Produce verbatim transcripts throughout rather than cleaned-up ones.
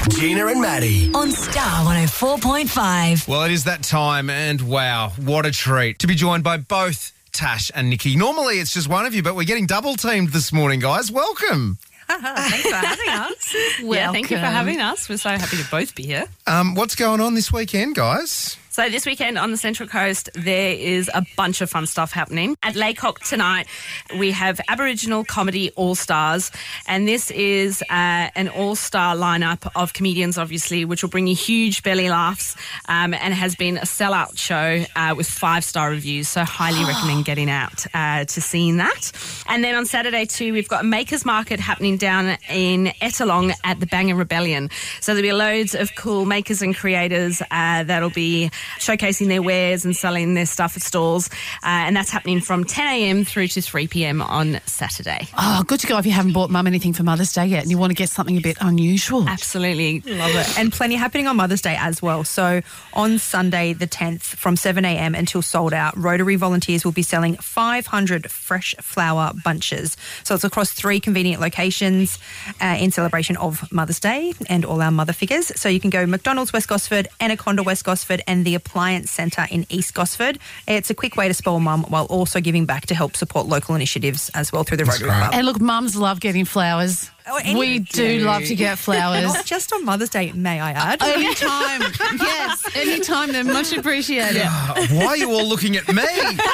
Gina and Maddie. On Star one oh four point five. Well, it is that time, and wow, what a treat to be joined by both Tash and Nikki. Normally it's just one of you, but we're getting double teamed this morning, guys. Welcome. Thanks for having us. Yeah, thank you for having us. We're so happy to both be here. Um, what's going on this weekend, guys? So this weekend on the Central Coast, there is a bunch of fun stuff happening. At Laycock tonight, we have Aboriginal Comedy All-Stars, and this is uh, an all-star lineup of comedians, obviously, which will bring you huge belly laughs, um, and has been a sellout show uh, with five-star reviews, so highly recommend getting out uh, to seeing that. And then on Saturday too, we've got a Makers Market happening down in Ettalong at the Bang and Rebellion. So there'll be loads of cool makers and creators uh, that'll be showcasing their wares and selling their stuff at stalls. Uh, and that's happening from ten a.m. through to three p.m. on Saturday. Oh, good to go if you haven't bought Mum anything for Mother's Day yet and you want to get something a bit unusual. Absolutely. Love it. And plenty happening on Mother's Day as well. So on Sunday the tenth from seven a.m. until sold out, Rotary volunteers will be selling five hundred fresh flower bunches. So it's across three convenient locations uh, in celebration of Mother's Day and all our mother figures. So you can go McDonald's West Gosford, Anaconda West Gosford and the Appliance Centre in East Gosford. It's a quick way to spoil mum while also giving back to help support local initiatives as well through the Rotary Club. And look, mums love getting flowers. Oh, any- we do love to get flowers. Not just on Mother's Day, may I add. Anytime. Yes, anytime. They're much appreciated. Why are you all looking at me?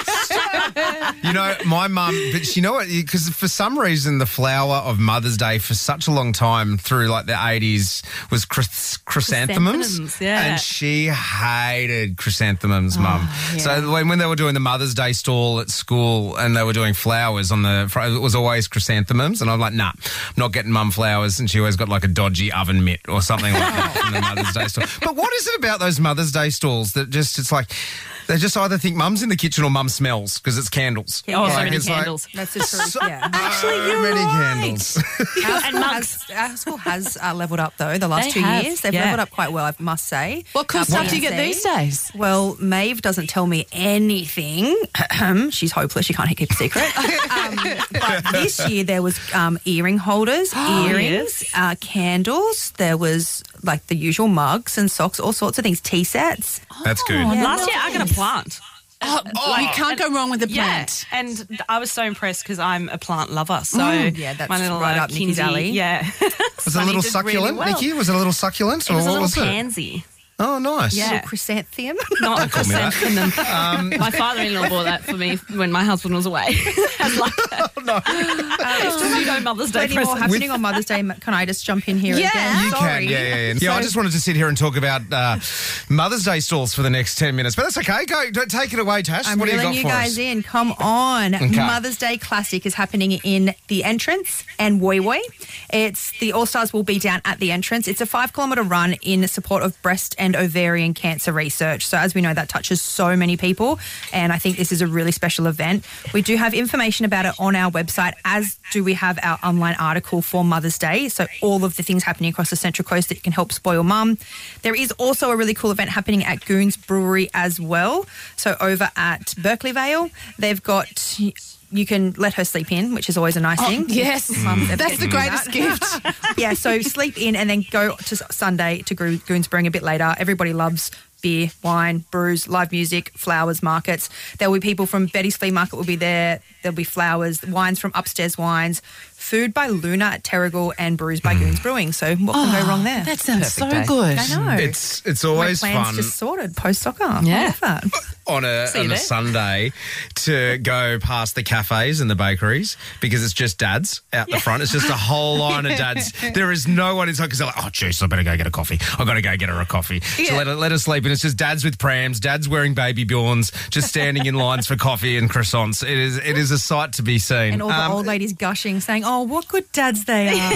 You know, my mum, but you know what, because for some reason the flower of Mother's Day for such a long time through like the eighties was chrysanthemums. Chrysanthemums, yeah. And she hated chrysanthemums, mum. yeah. So when, when they were doing the Mother's Day stall at school and they were doing flowers on the front, it was always chrysanthemums. And I'm like, nah, I'm not getting mum flowers. And she always got like a dodgy oven mitt or something like that from the Mother's Day stall. But what is it about those Mother's Day stalls that just, it's like, they just either think mum's in the kitchen or mum smells because it's candles. Oh, Like, so many it's like, candles. That's the truth, so yeah. Actually, you're many right. candles. Our And school mugs. has, our school has uh, levelled up, though, the last They two have, years. They've yeah. levelled up quite well, I must say. What cool Our stuff do you P get S A. these days? Well, Maeve doesn't tell me anything. She's hopeless. She can't keep a secret. um, but this year there was um, earring holders, earrings, yes. uh, candles. There was like the usual mugs and socks, all sorts of things, tea sets. That's good. Last year I got a plant. Oh, Like, you can't go wrong with a plant. Yeah, and I was so impressed because I'm a plant lover. So Mm, yeah, that's my little right uh, up Nikki's Kinsey, alley. Yeah, Was it a little succulent, Nikki? Was it a little succulent? It was or a what little was it? pansy. Oh, nice. Yeah. Little chrysanthemum. Not a call me that. chrysanthemum. My father-in-law bought that for me when my husband was away. As like a, Oh, no. it's just you know Mother's Day Plenty more present. happening on Mother's Day. Can I just jump in here Yeah. again? You Sorry. can, yeah, yeah, yeah. Yeah, I just wanted to sit here and talk about uh, Mother's Day stalls for the next ten minutes, but that's okay. Go, don't take it away, Tash. I'm what do you reeling got you for guys us? in. Come on. Okay. Mother's Day Classic is happening in the entrance and Woy Woy. It's the All-Stars will be down at the entrance. It's a five kilometre run in support of breast and ovarian cancer research. So as we know, that touches so many people, and I think this is a really special event. We do have information about it on our website, as do we have our online article for Mother's Day. So all of the things happening across the Central Coast that can help spoil mum. There is also a really cool event happening at Goons Brewery as well. So over at Berkeley Vale, they've got... You can let her sleep in, which is always a nice thing. Yes, Mum ever that's gets the to do greatest that. gift. Yeah, so sleep in and then go to Sunday to Goo- Goons Brewing a bit later. Everybody loves beer, wine, brews, live music, flowers, markets. There will be people from Betty's Flea Market will be there. There'll be flowers, wines from Upstairs Wines, food by Luna at Terrigal and brews by Goons Brewing. So what can go wrong there? That sounds so Perfect day. good. I know. It's it's My always plan's fun just sorted post-soccer. Yeah. I love that. on a See you on a there. Sunday to go past the cafes and the bakeries because it's just dads out the front. It's just a whole line of dads. There is no one inside because they're like, oh, jeez, I better go get a coffee. I've got to go get her a coffee. So let her, let her sleep. And it's just dads with prams, dads wearing baby Bjorns, just standing in lines for coffee and croissants. It is it is a sight to be seen. And all the Um, old ladies gushing, saying, oh, what good dads they are.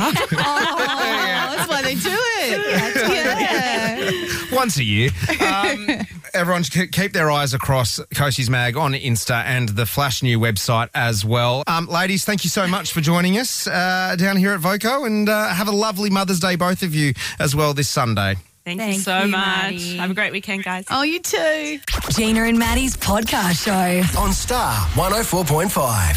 Oh, that's why they do it. Yeah. Once a year. Um, everyone should keep their eyes across Coasties Mag on Insta and the Flash New website as well. Um, ladies, thank you so much for joining us uh, down here at Voco, and uh, have a lovely Mother's Day, both of you, as well this Sunday. Thank, Thank you so you, much. Maddie. Have a great weekend, guys. Oh, you too. Gina and Maddie's podcast show. On Star one oh four point five.